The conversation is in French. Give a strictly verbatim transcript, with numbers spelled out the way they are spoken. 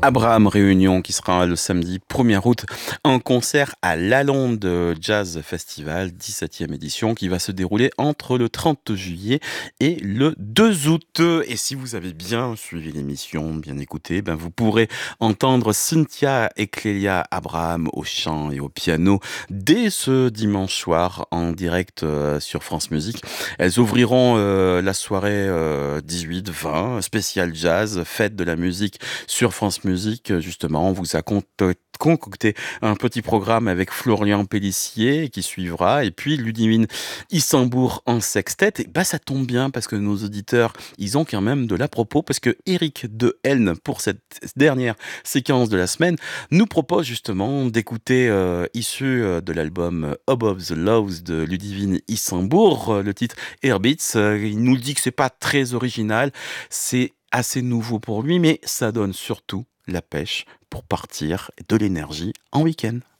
Abraham Réunion qui sera le samedi premier août en concert à Lalonde Jazz Festival, dix-septième édition, qui va se dérouler entre le trente juillet et le deux août. Et si vous avez bien suivi l'émission, bien écouté, ben vous pourrez entendre Cynthia et Clélia Abraham au chant et au piano dès ce dimanche soir en direct euh, sur France Musique. Elles ouvriront euh, la soirée euh, dix-huit vingt, spécial jazz, fête de la musique sur France Musique. Musique, justement, on vous a concocté un petit programme avec Florian Pélissier qui suivra, et puis Ludivine Issambourg en sextet. Et bah, ça tombe bien parce que nos auditeurs, ils ont quand même de l'à-propos, parce que Eric de Helne, pour cette dernière séquence de la semaine, nous propose justement d'écouter, euh, issu de l'album Above the Laws de Ludivine Issambourg, le titre Airbeats. Il nous dit que c'est pas très original, c'est assez nouveau pour lui, mais ça donne surtout la pêche pour partir, de l'énergie en week-end.